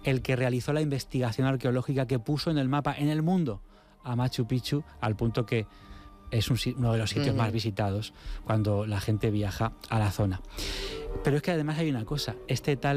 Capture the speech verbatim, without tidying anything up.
el que realizó la investigación arqueológica que puso en el mapa, en el mundo, a Machu Picchu, al punto que es un, uno de los sitios uh-huh. más visitados cuando la gente viaja a la zona. Pero es que además hay una cosa, este tal